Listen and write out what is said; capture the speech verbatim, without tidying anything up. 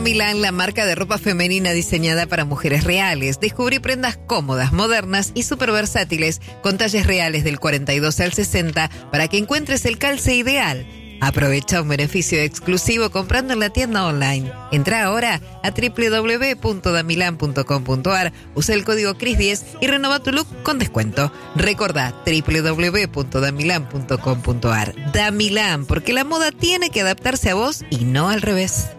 Milán, la marca de ropa femenina diseñada para mujeres reales. Descubrí prendas cómodas, modernas y súper versátiles con talles reales del cuarenta y dos al sesenta para que encuentres el calce ideal. Aprovecha un beneficio exclusivo comprando en la tienda online. Entra ahora a doble u doble u doble u punto damilan punto com punto a r, usa el código C R I S diez y renova tu look con descuento. Recordá doble u doble u doble u punto damilan punto com punto a r. Damilan, porque la moda tiene que adaptarse a vos y no al revés.